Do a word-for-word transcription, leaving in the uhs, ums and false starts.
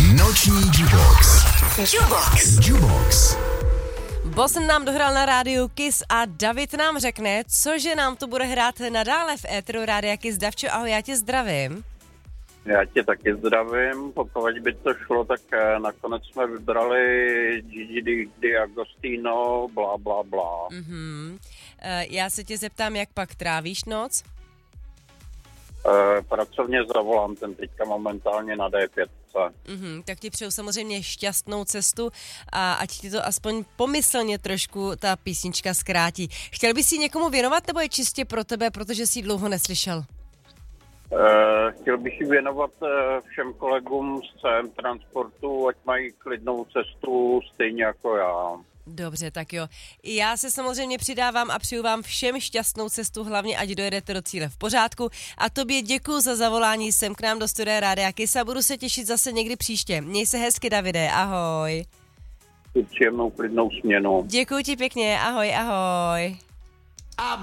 Noční Jubox. Jubox. Jubox. Bosen nám dohrál na rádiu Kiss a David nám řekne, cože nám to bude hrát nadále v éteru rádia Kiss. Davčo, ahoj, já tě zdravím. Já tě taky zdravím, pokud by to šlo, tak nakonec jsme vybrali Gigi D'Agostino, bla, bla, bla. Mm-hmm. Já se tě zeptám, jak pak trávíš noc? E, pracovně za volantem, teďka momentálně na dé pět. Mm-hmm, tak ti přeju samozřejmě šťastnou cestu a ať ti to aspoň pomyslně trošku ta písnička zkrátí. Chtěl bys ji někomu věnovat, nebo je čistě pro tebe, protože jsi ji dlouho neslyšel? Uh, chtěl bych ji věnovat uh, všem kolegům z C M Transportu, ať mají klidnou cestu stejně jako já. Dobře, tak jo. I já se samozřejmě přidávám a přeju vám všem šťastnou cestu, hlavně ať dojedete do cíle v pořádku. A tobě děkuju za zavolání sem k nám do studia Rádia Kiss a budu se těšit zase někdy příště. Měj se hezky, Davide, ahoj. Příjemnou klidnou směnu. Děkuju ti pěkně, ahoj, ahoj.